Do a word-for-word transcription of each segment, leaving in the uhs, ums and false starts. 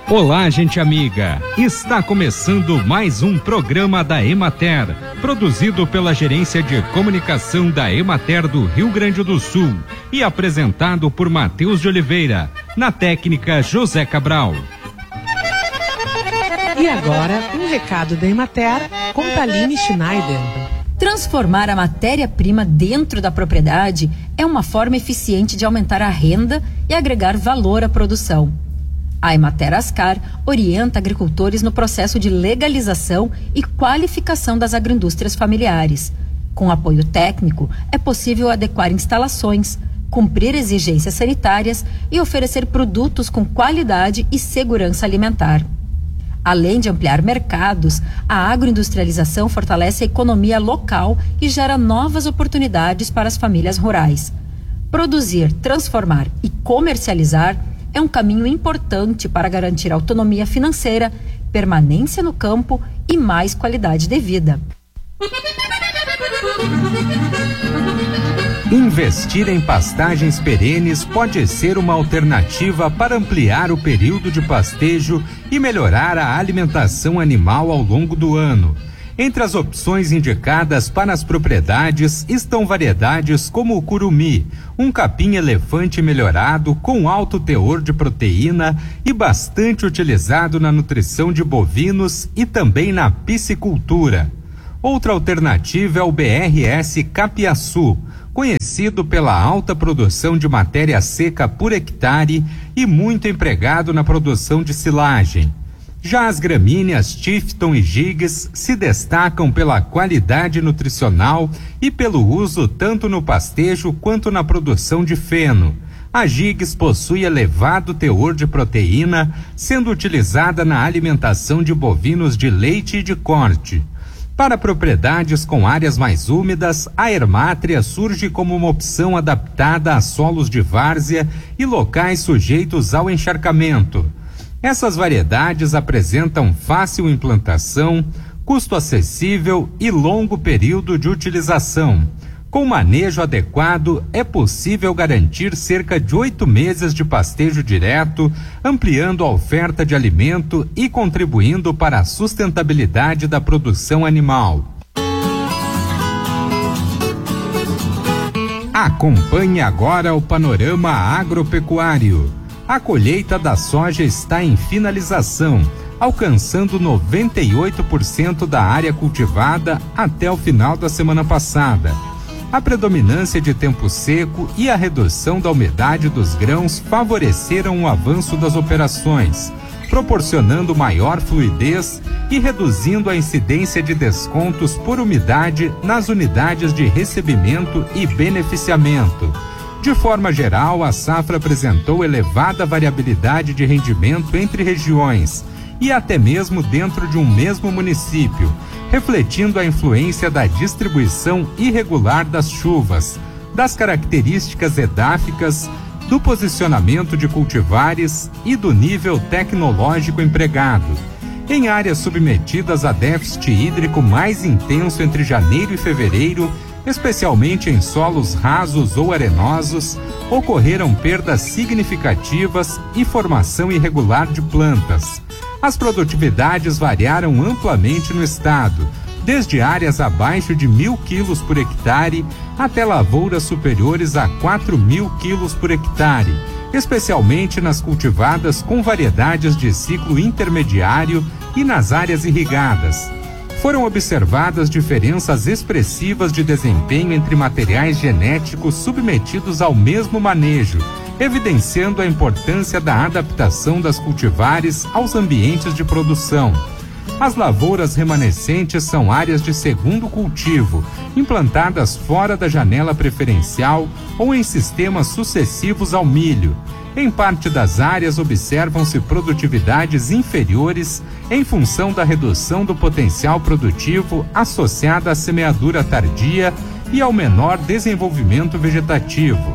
Olá, gente amiga! Está começando mais um programa da Emater, produzido pela Gerência de Comunicação da Emater do Rio Grande do Sul e apresentado por Matheus de Oliveira, na técnica José Cabral. E agora, um recado da Emater com Taline Schneider. Transformar a matéria-prima dentro da propriedade é uma forma eficiente de aumentar a renda e agregar valor à produção. A Emater Ascar orienta agricultores no processo de legalização e qualificação das agroindústrias familiares. Com apoio técnico, é possível adequar instalações, cumprir exigências sanitárias e oferecer produtos com qualidade e segurança alimentar. Além de ampliar mercados, a agroindustrialização fortalece a economia local e gera novas oportunidades para as famílias rurais. Produzir, transformar e comercializar é um caminho importante para garantir autonomia financeira, permanência no campo e mais qualidade de vida. Investir em pastagens perenes pode ser uma alternativa para ampliar o período de pastejo e melhorar a alimentação animal ao longo do ano. Entre as opções indicadas para as propriedades estão variedades como o curumim, um capim-elefante melhorado com alto teor de proteína e bastante utilizado na nutrição de bovinos e também na piscicultura. Outra alternativa é o B R S capiaçu, conhecido pela alta produção de matéria seca por hectare e muito empregado na produção de silagem. Já as gramíneas Tifton e Giges se destacam pela qualidade nutricional e pelo uso tanto no pastejo quanto na produção de feno. A Giges possui elevado teor de proteína, sendo utilizada na alimentação de bovinos de leite e de corte. Para propriedades com áreas mais úmidas, a Ermátria surge como uma opção adaptada a solos de várzea e locais sujeitos ao encharcamento. Essas variedades apresentam fácil implantação, custo acessível e longo período de utilização. Com manejo adequado, é possível garantir cerca de oito meses de pastejo direto, ampliando a oferta de alimento e contribuindo para a sustentabilidade da produção animal. Acompanhe agora o panorama agropecuário. A colheita da soja está em finalização, alcançando noventa e oito por cento da área cultivada até o final da semana passada. A predominância de tempo seco e a redução da umidade dos grãos favoreceram o avanço das operações, proporcionando maior fluidez e reduzindo a incidência de descontos por umidade nas unidades de recebimento e beneficiamento. De forma geral, a safra apresentou elevada variabilidade de rendimento entre regiões e até mesmo dentro de um mesmo município, refletindo a influência da distribuição irregular das chuvas, das características edáficas, do posicionamento de cultivares e do nível tecnológico empregado. Em áreas submetidas a déficit hídrico mais intenso entre janeiro e fevereiro, especialmente em solos rasos ou arenosos, ocorreram perdas significativas e formação irregular de plantas. As produtividades variaram amplamente no estado, desde áreas abaixo de mil quilos por hectare até lavouras superiores a quatro mil quilos por hectare, especialmente nas cultivadas com variedades de ciclo intermediário e nas áreas irrigadas. Foram observadas diferenças expressivas de desempenho entre materiais genéticos submetidos ao mesmo manejo, evidenciando a importância da adaptação das cultivares aos ambientes de produção. As lavouras remanescentes são áreas de segundo cultivo, implantadas fora da janela preferencial ou em sistemas sucessivos ao milho. Em parte das áreas observam-se produtividades inferiores em função da redução do potencial produtivo associada à semeadura tardia e ao menor desenvolvimento vegetativo.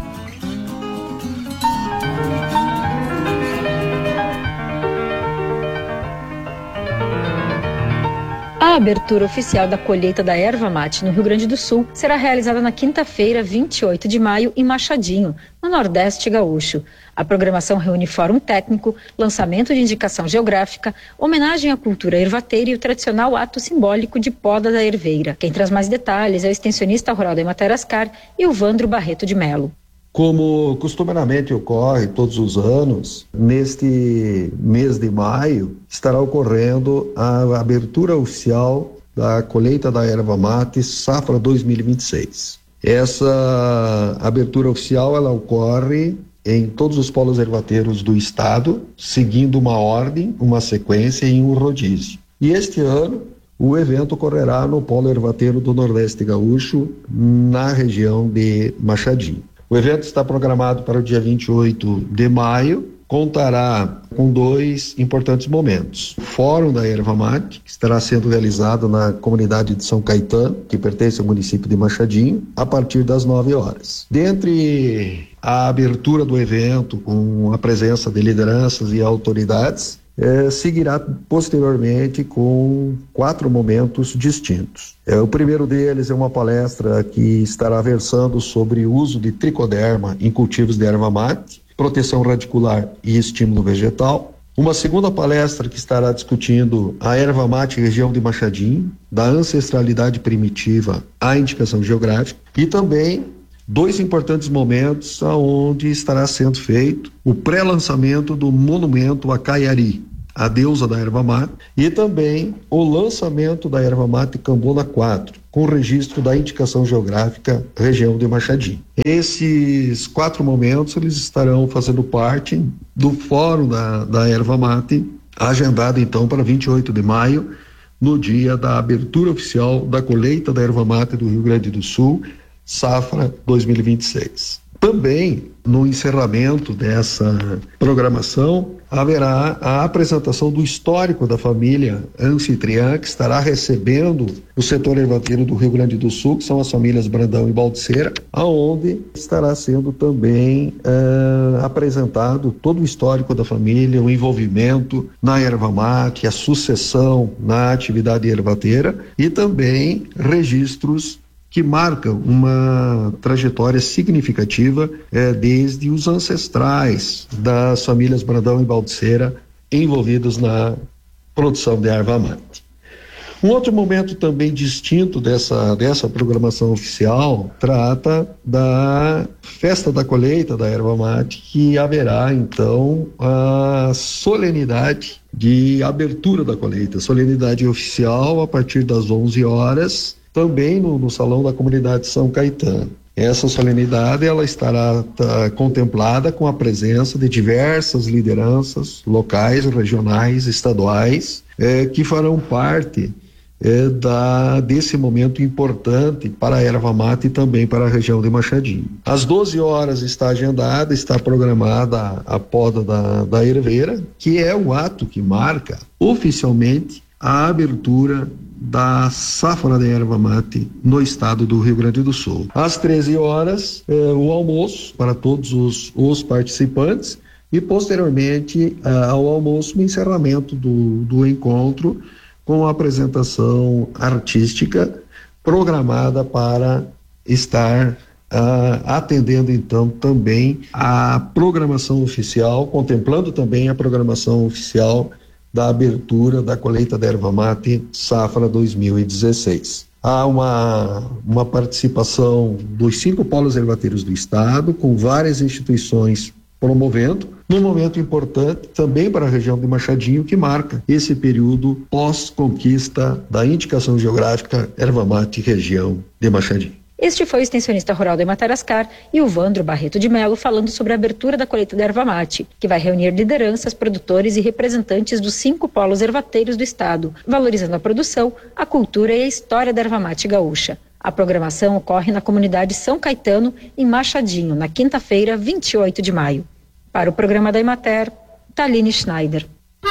A A abertura oficial da colheita da erva mate no Rio Grande do Sul será realizada na quinta-feira, vinte e oito de maio, em Machadinho, no Nordeste gaúcho. A programação reúne fórum técnico, lançamento de indicação geográfica, homenagem à cultura ervateira e o tradicional ato simbólico de poda da erveira. Quem traz mais detalhes é o extensionista rural da Emater Ascar e o Vandro Barreto de Melo. Como costumeiramente ocorre todos os anos, neste mês de maio estará ocorrendo a abertura oficial da colheita da erva mate safra dois mil e vinte e seis. Essa abertura oficial ela ocorre em todos os polos ervateiros do estado, seguindo uma ordem, uma sequência e um rodízio. E este ano o evento ocorrerá no polo ervateiro do Nordeste gaúcho, na região de Machadinho. O evento está programado para o dia vinte e oito de maio, contará com dois importantes momentos. O Fórum da Erva Mate, que estará sendo realizado na comunidade de São Caetano, que pertence ao município de Machadinho, a partir das nove horas. Dentre a abertura do evento, com a presença de lideranças e autoridades, É, seguirá posteriormente com quatro momentos distintos. É, o primeiro deles é uma palestra que estará versando sobre o uso de tricoderma em cultivos de erva mate, proteção radicular e estímulo vegetal. Uma segunda palestra que estará discutindo a erva mate região de Machadinho, da ancestralidade primitiva à indicação geográfica, e também dois importantes momentos onde estará sendo feito o pré-lançamento do monumento a Caiari, a deusa da erva mate, e também o lançamento da erva mate Cambona quatro, com registro da indicação geográfica região de Machadinho. Esses quatro momentos eles estarão fazendo parte do Fórum da, da Erva Mate, agendado então para vinte e oito de maio, no dia da abertura oficial da colheita da erva mate do Rio Grande do Sul, safra dois mil e vinte e seis. Também, no encerramento dessa programação, haverá a apresentação do histórico da família anfitriã, que estará recebendo o setor ervateiro do Rio Grande do Sul, que são as famílias Brandão e Baldiceira, aonde estará sendo também uh, apresentado todo o histórico da família, o envolvimento na erva mate, a sucessão na atividade ervateira e também registros que marcam uma trajetória significativa eh, desde os ancestrais das famílias Brandão e Baldiceira envolvidos na produção de erva mate. Um outro momento também distinto dessa, dessa programação oficial trata da festa da colheita da erva mate, que haverá então a solenidade de abertura da colheita, solenidade oficial a partir das onze horas, também no, no Salão da Comunidade São Caetano. Essa solenidade ela estará tá, contemplada com a presença de diversas lideranças locais, regionais, estaduais, eh, que farão parte eh, da, desse momento importante para a erva mate e também para a região de Machadinho. Às doze horas está agendada, está programada a, a poda da, da erveira, que é o ato que marca oficialmente a abertura da safra de erva mate no estado do Rio Grande do Sul. Às treze horas, eh, o almoço para todos os, os participantes e posteriormente eh, ao almoço o encerramento do, do encontro com a apresentação artística programada para estar Uh, atendendo então também a programação oficial, contemplando também a programação oficial da abertura da colheita da erva mate safra dois mil e dezesseis. Há uma, uma participação dos cinco polos ervateiros do estado, com várias instituições promovendo, num momento importante também para a região de Machadinho, que marca esse período pós-conquista da indicação geográfica erva mate região de Machadinho. Este foi o extensionista rural da Emater Ascar e o Vandro Barreto de Melo falando sobre a abertura da colheita da erva mate, que vai reunir lideranças, produtores e representantes dos cinco polos ervateiros do estado, valorizando a produção, a cultura e a história da erva mate gaúcha. A programação ocorre na comunidade São Caetano, em Machadinho, na quinta-feira, vinte e oito de maio. Para o programa da Emater, Thaline Schneider.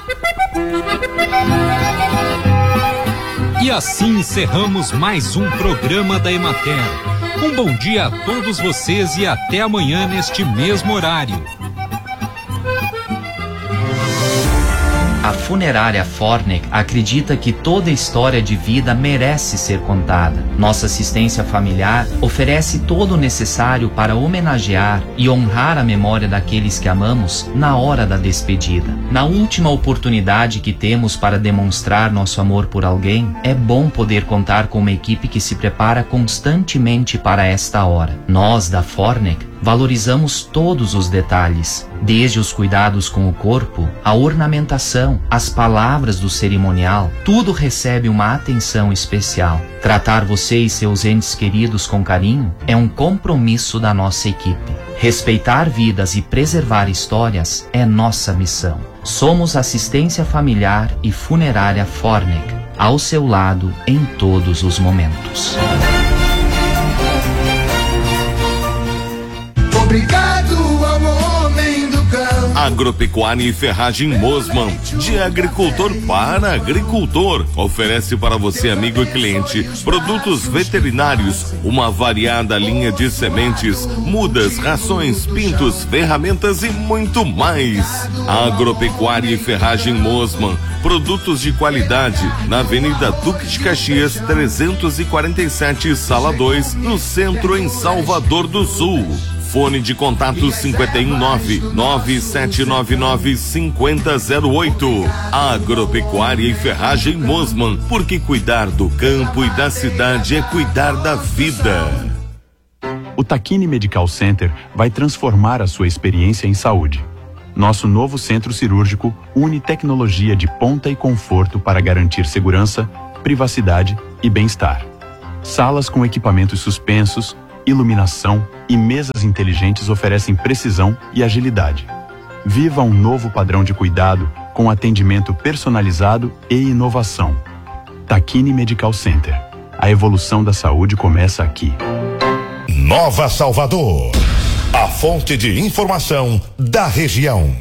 E assim encerramos mais um programa da Emater. Um bom dia a todos vocês e até amanhã neste mesmo horário. A funerária Fornec acredita que toda história de vida merece ser contada. Nossa assistência familiar oferece todo o necessário para homenagear e honrar a memória daqueles que amamos na hora da despedida. Na última oportunidade que temos para demonstrar nosso amor por alguém, é bom poder contar com uma equipe que se prepara constantemente para esta hora. Nós, da Fornec, valorizamos todos os detalhes, desde os cuidados com o corpo, a ornamentação, as palavras do cerimonial, tudo recebe uma atenção especial. Tratar você e seus entes queridos com carinho é um compromisso da nossa equipe. Respeitar vidas e preservar histórias é nossa missão. Somos Assistência Familiar e Funerária Fornec, ao seu lado em todos os momentos. Obrigado ao homem do campo. Agropecuária e Ferragem Mosman, de agricultor para agricultor. Oferece para você, amigo e cliente, produtos veterinários, uma variada linha de sementes, mudas, rações, pintos, ferramentas e muito mais. Agropecuária e Ferragem Mosman, produtos de qualidade, na Avenida Duque de Caxias, trezentos e quarenta e sete, Sala dois, no centro, em Salvador do Sul. Fone de contato cinquenta e um nove, nove sete nove nove, cinco zero zero oito. Agropecuária e Ferragem Mosman, porque cuidar do campo e da cidade é cuidar da vida. O Takini Medical Center vai transformar a sua experiência em saúde. Nosso novo centro cirúrgico une tecnologia de ponta e conforto para garantir segurança, privacidade e bem-estar. Salas com equipamentos suspensos, iluminação e mesas inteligentes oferecem precisão e agilidade. Viva um novo padrão de cuidado com atendimento personalizado e inovação. Takini Medical Center. A evolução da saúde começa aqui. Nova Salvador, a fonte de informação da região.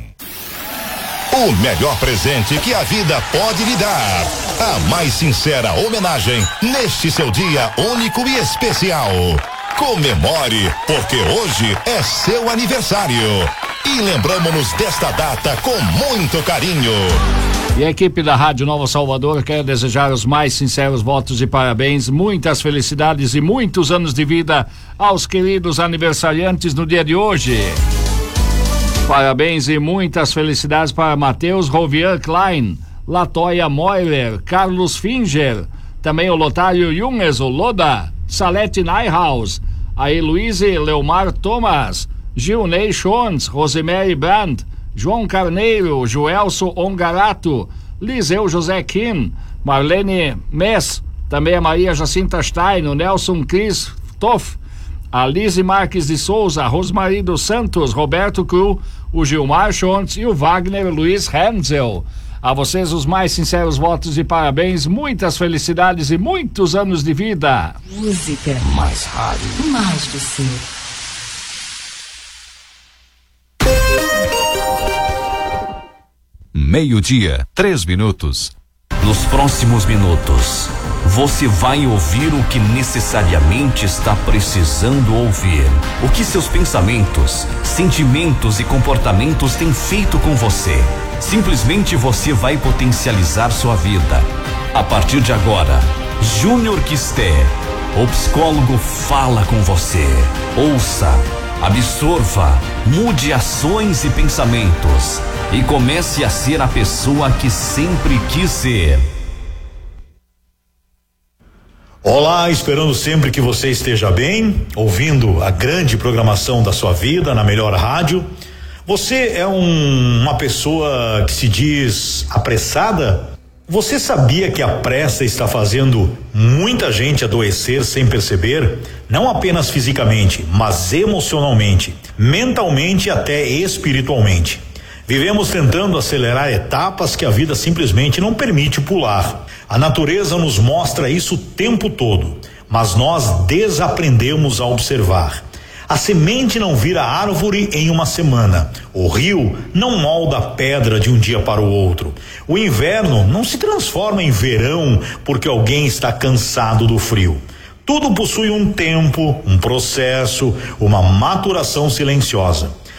O melhor presente que a vida pode lhe dar. A mais sincera homenagem neste seu dia único e especial. Comemore, porque hoje é seu aniversário. E lembramos-nos desta data com muito carinho. E a equipe da Rádio Nova Salvador quer desejar os mais sinceros votos de parabéns, muitas felicidades e muitos anos de vida aos queridos aniversariantes no dia de hoje. Parabéns e muitas felicidades para Matheus Rovian Klein, Latoya Moiler, Carlos Finger, também o Lotário Junges, o Loda, Salete Neihaus, a Heloise Leomar Thomas, Gilney Schontz, Rosemary Brandt, João Carneiro, Joelso Ongarato, Liseu José Kim, Marlene Mess, também a Maria Jacinta Stein, o Nelson Cris Toff, a Lise Marques de Souza, Rosmari dos Santos, Roberto Cru, o Gilmar Schontz e o Wagner Luiz Hensel. A vocês os mais sinceros votos de parabéns, muitas felicidades e muitos anos de vida. Música. Mais rádio. Mais você. Meio-dia, três minutos. Nos próximos minutos, você vai ouvir o que necessariamente está precisando ouvir. O que seus pensamentos, sentimentos e comportamentos têm feito com você. Simplesmente você vai potencializar sua vida. A partir de agora, Júnior Quisté, o psicólogo, fala com você. Ouça, absorva, mude ações e pensamentos e comece a ser a pessoa que sempre quis ser. Olá, esperando sempre que você esteja bem, ouvindo a grande programação da sua vida na melhor rádio. Você é um, uma pessoa que se diz apressada? Você sabia que a pressa está fazendo muita gente adoecer sem perceber? Não apenas fisicamente, mas emocionalmente, mentalmente e até espiritualmente. Vivemos tentando acelerar etapas que a vida simplesmente não permite pular. A natureza nos mostra isso o tempo todo, mas nós desaprendemos a observar. A semente não vira árvore em uma semana. O rio não molda a pedra de um dia para o outro. O inverno não se transforma em verão porque alguém está cansado do frio. Tudo possui um tempo, um processo, uma maturação silenciosa.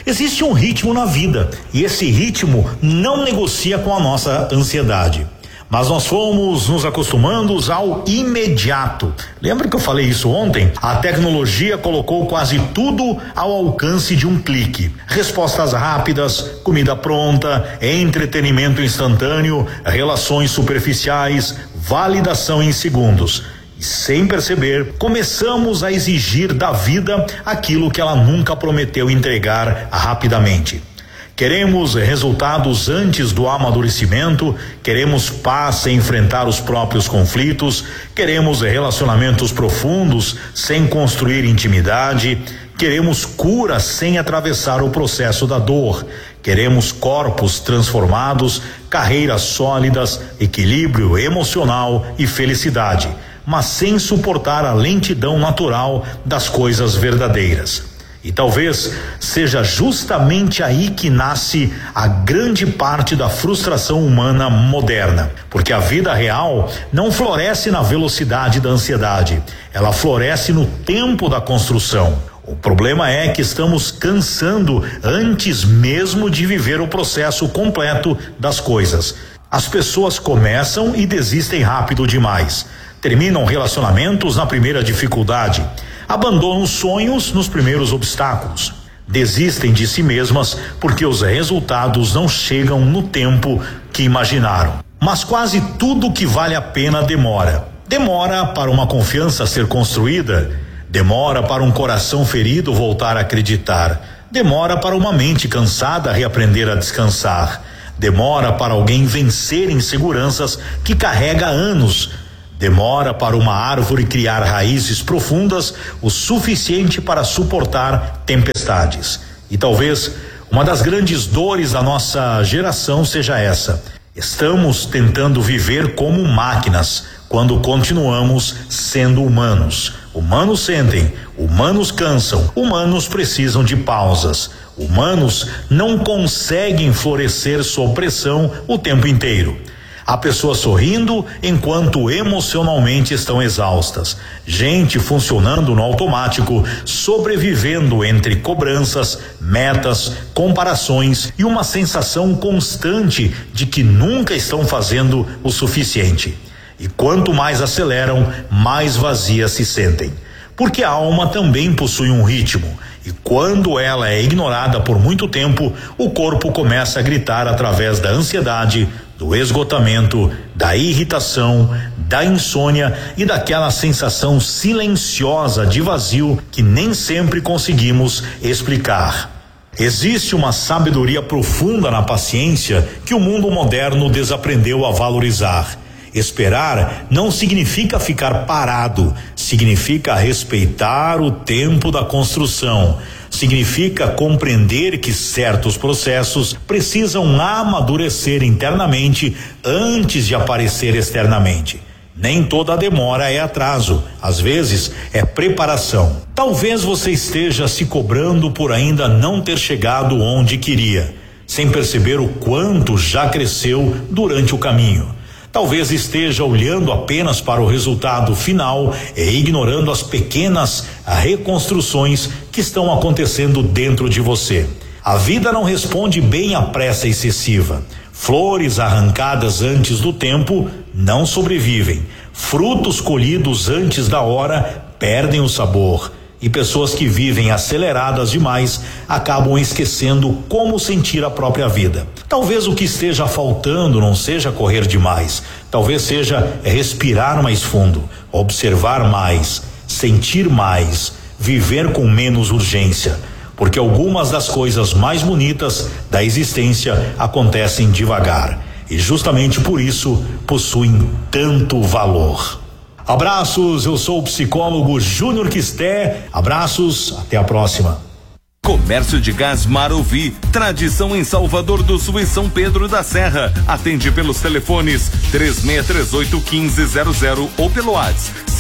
Existe um ritmo na vida e esse ritmo não negocia com a nossa ansiedade. Mas nós fomos nos acostumando ao imediato. Lembra que eu falei isso ontem? A tecnologia colocou quase tudo ao alcance de um clique. Respostas rápidas, comida pronta, entretenimento instantâneo, relações superficiais, validação em segundos. E sem perceber, começamos a exigir da vida aquilo que ela nunca prometeu entregar rapidamente. Queremos resultados antes do amadurecimento, queremos paz sem enfrentar os próprios conflitos, queremos relacionamentos profundos sem construir intimidade, queremos cura sem atravessar o processo da dor, queremos corpos transformados, carreiras sólidas, equilíbrio emocional e felicidade, mas sem suportar a lentidão natural das coisas verdadeiras. E talvez seja justamente aí que nasce a grande parte da frustração humana moderna, porque a vida real não floresce na velocidade da ansiedade, ela floresce no tempo da construção. O problema é que estamos cansando antes mesmo de viver o processo completo das coisas. As pessoas começam e desistem rápido demais, terminam relacionamentos na primeira dificuldade, abandonam sonhos nos primeiros obstáculos, desistem de si mesmas porque os resultados não chegam no tempo que imaginaram. Mas quase tudo que vale a pena demora. Demora para uma confiança ser construída, demora para um coração ferido voltar a acreditar, demora para uma mente cansada reaprender a descansar, demora para alguém vencer inseguranças que carrega há anos. Demora para uma árvore criar raízes profundas o suficiente para suportar tempestades. E talvez uma das grandes dores da nossa geração seja essa. Estamos tentando viver como máquinas quando continuamos sendo humanos. Humanos sentem, humanos cansam, humanos precisam de pausas. Humanos não conseguem florescer sob pressão o tempo inteiro. Há pessoas sorrindo enquanto emocionalmente estão exaustas. Gente funcionando no automático, sobrevivendo entre cobranças, metas, comparações e uma sensação constante de que nunca estão fazendo o suficiente. E quanto mais aceleram, mais vazias se sentem. Porque a alma também possui um ritmo. E quando ela é ignorada por muito tempo, o corpo começa a gritar através da ansiedade, do esgotamento, da irritação, da insônia e daquela sensação silenciosa de vazio que nem sempre conseguimos explicar. Existe uma sabedoria profunda na paciência que o mundo moderno desaprendeu a valorizar. Esperar não significa ficar parado, significa respeitar o tempo da construção. Significa compreender que certos processos precisam amadurecer internamente antes de aparecer externamente. Nem toda demora é atraso, às vezes é preparação. Talvez você esteja se cobrando por ainda não ter chegado onde queria, sem perceber o quanto já cresceu durante o caminho. Talvez esteja olhando apenas para o resultado final e ignorando as pequenas reconstruções que estão acontecendo dentro de você. A vida não responde bem à pressa excessiva. Flores arrancadas antes do tempo não sobrevivem. Frutos colhidos antes da hora perdem o sabor. E pessoas que vivem aceleradas demais acabam esquecendo como sentir a própria vida. Talvez o que esteja faltando não seja correr demais, talvez seja respirar mais fundo, observar mais, sentir mais, viver com menos urgência, porque algumas das coisas mais bonitas da existência acontecem devagar e justamente por isso possuem tanto valor. Abraços, eu sou o psicólogo Júnior Quisté. Abraços, até a próxima. Comércio de Gás Marovi, tradição em Salvador do Sul e São Pedro da Serra. Atende pelos telefones três seis três oito um cinco zero zero ou pelo WhatsApp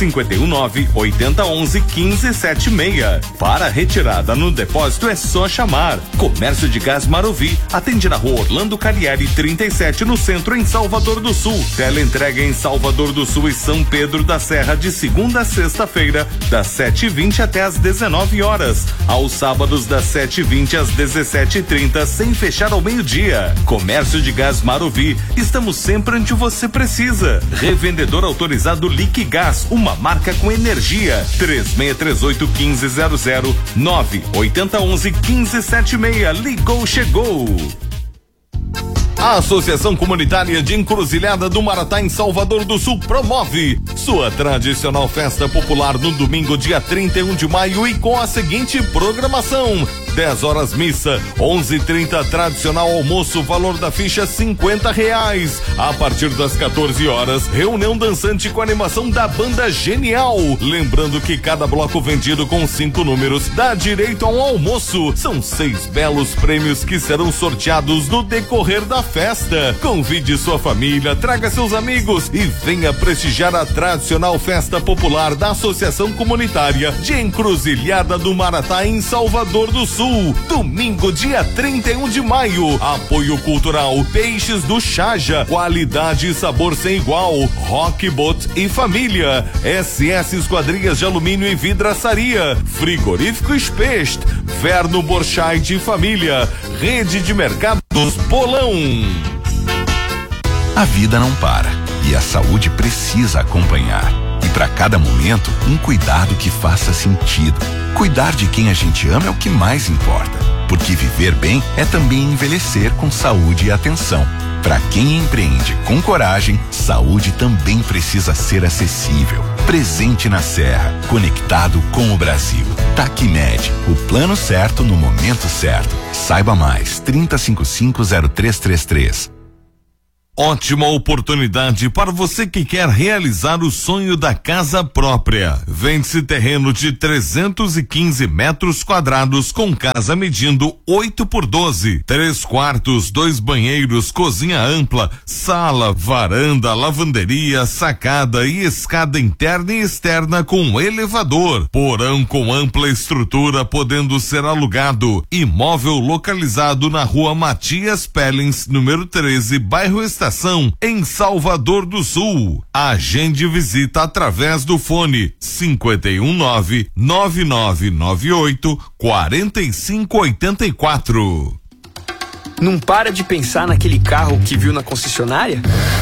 cinco um nove, oito zero um um, um cinco sete seis. Para retirada no depósito é só chamar. Comércio de Gás Marovi atende na rua Orlando Calieri trinta e sete no centro em Salvador do Sul. Teleentrega em Salvador do Sul e São Pedro da Serra de segunda a sexta-feira das sete e vinte até às dezenove horas. Aos sábados das sete e vinte às dezessete e trinta sem fechar ao meio-dia. Comércio de Gás Marovi, estamos sempre onde você precisa. Revendedor autorizado Liquigás, uma marca com energia. três seis três oito, um cinco zero zero, nove oito zero um um, um cinco sete seis. Ligou, chegou. A Associação Comunitária de Encruzilhada do Maratá em Salvador do Sul promove sua tradicional festa popular no domingo, dia trinta e um de maio, e com a seguinte programação: dez horas missa, onze e trinta tradicional almoço, valor da ficha cinquenta reais. A partir das quatorze horas, reunião dançante com animação da banda Genial. Lembrando que cada bloco vendido com cinco números dá direito a um almoço. São seis belos prêmios que serão sorteados no decorrer da festa. Convide sua família, traga seus amigos e venha prestigiar a tradicional festa popular da Associação Comunitária de Encruzilhada do Maratá em Salvador do Sul. Domingo, dia trinta e um de maio. Apoio cultural Peixes do Chaja, qualidade e sabor sem igual. Rockbot e família. S S Esquadrias de Alumínio e Vidraçaria. Frigorífico Specht. Verno Borchardt e família. Rede de Mercados Bolão. A vida não para e a saúde precisa acompanhar. E para cada momento, um cuidado que faça sentido. Cuidar de quem a gente ama é o que mais importa, porque viver bem é também envelhecer com saúde e atenção. Para quem empreende com coragem, saúde também precisa ser acessível. Presente na Serra, conectado com o Brasil. Tacmed, o plano certo no momento certo. Saiba mais, trinta, cinquenta e cinco, zero três trinta e três. Ótima oportunidade para você que quer realizar o sonho da casa própria. Vende-se terreno de trezentos e quinze metros quadrados com casa medindo oito por doze. Três quartos, dois banheiros, cozinha ampla, sala, varanda, lavanderia, sacada e escada interna e externa com elevador. Porão com ampla estrutura podendo ser alugado. Imóvel localizado na rua Matias Pellens, número treze, bairro Estação, em Salvador do Sul. Agende visita através do fone cinco um nove, nove nove nove oito, quatro cinco oito quatro. Não para de pensar naquele carro que viu na concessionária?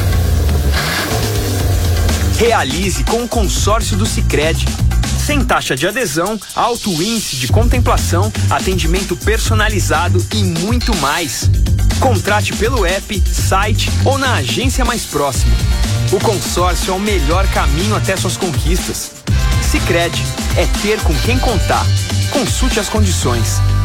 Realize com o consórcio do Sicredi. Sem taxa de adesão, alto índice de contemplação, atendimento personalizado e muito mais. Contrate pelo app, site ou na agência mais próxima. O consórcio é o melhor caminho até suas conquistas. Sicredi é ter com quem contar. Consulte as condições.